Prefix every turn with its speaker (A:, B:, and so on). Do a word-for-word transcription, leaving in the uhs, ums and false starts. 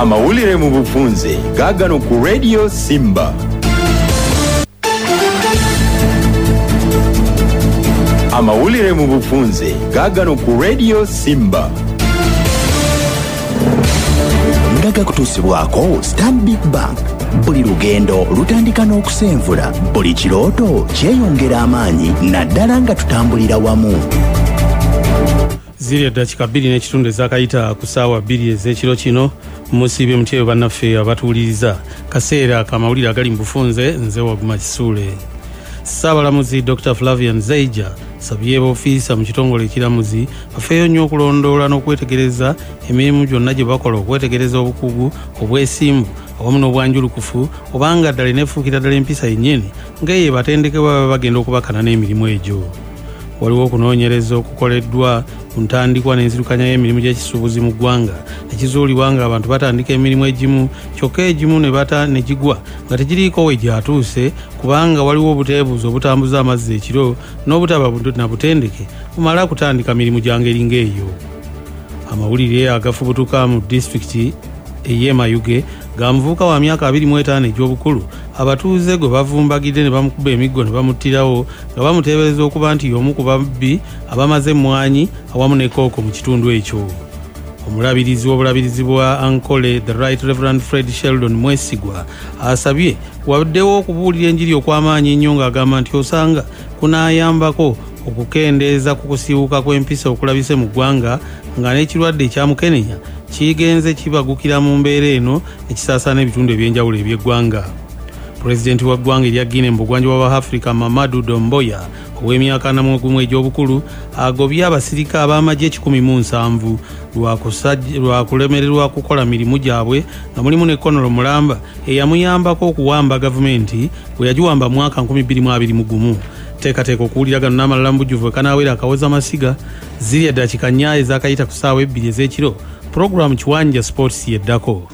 A: Amawulire mu bufunze gaagano ku Radio Simba. Amawulire mu bufunze gaagano ku Radio Simba.
B: Ndaga kutusibwako Stanbic Bank. Buli lugendo lutandika n'okusenvula, buli kirooto kyeyongera amaanyi naddala nga tutambulira wamu.
C: Ziri eddakiika bbiri n'ekitundu ezakayita ku ssaawa bbiri ez'ekiro kino musiibye mutyeyo bannaffe abatuwuliriza kaseera kamawulire agali mu bufunze nze Waguma Kisuule. Ssaabalamuzi Doctor Flavian Zaija sabye ofiisa mu kitongole ekiramuzi bafeeyo nnyo okulondoola n'okwetegereza emirimu gyonna gye bakola okwetegereza obukugu obwesimbu awamu n'obwanjulukufu obanga ddala nefuukira ddala empisa yennyini ng'eyo batendekebwa baba bagenda okubakana n'emirimu egyo. Waliwo okunoonyereza okukoleddwa ku ntandikwa n'enzirukanya y'emirimu gy'ekisuubuzi mu ggwanga nekizuulibwa nga abantu batandika emirimu egimu kyokka egimu ne bata ne gigwa nga tegiriiko we gyatuuse kubanga waliwo obuteebuuzi obutambuza amazzi ekiro n'obutaba na butendeke bumala kutandika mirimu gya ngeri ng'eyo. Amawulire agafubutuka mu disitulikiti ey'e Mayuge ga muvubuka wa myaka abiri mu etaano egy'obukulu abatuuze gwe bavumbagidde ne bamukuba emiggo ne bamuttirawo nga bamuteebereza okuba nti y'omu ku babbi abamaze emmwanyi awamu ne kooko mu kitundu ekyo. Omulabirizi w'obulabirizi bwa Ankole the Right Reverend Fred Sheldon Mwesigwa asabye waddewo okubuulira enjiri okw'amaanyi ennyo ng'agamba nti osanga kunaayambako okukendeeza ku kusiiwuka kw'empisa okulabise mu ggwanga nga n'ekirwadde ekyamukenenya kigenze kibagukira mu mbeera eno ekisaasaana ebitundu ebyenjawulo eby'eggwanga. Pulezidenti wa ggwanga erya Guinea mu bugwanjuba bwa Africa Mamadou Domboya ow'emyaka ana mu gumu egy'obukulu agobye abasirika ab'amagye kikumi mu nsanvu lwa kulemererwa kukola mirimu gyabwe nga mulimu ne Conolo Mulamba eyamuyambako okuwamba gavumenti bwe yagiwamba mu mwaka nkumi bbiri mu abiri mu gumu. Teekateeka okuwulira gano n'amalala mu bujjuvu ekanaawera akaweza amasiga ziri eddakiika nnya ezakayita ku ssaawa ebbiri ez'ekiro. Program Kiwanja Sports yeddako.